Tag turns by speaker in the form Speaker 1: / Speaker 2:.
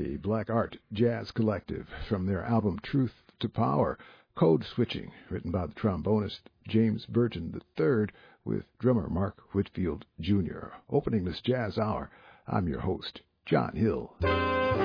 Speaker 1: the Black Art Jazz Collective from their album Truth to Power, Code Switching, written by the trombonist James Burton III with drummer Mark Whitfield Jr. Opening this jazz hour, I'm your host, John Hill.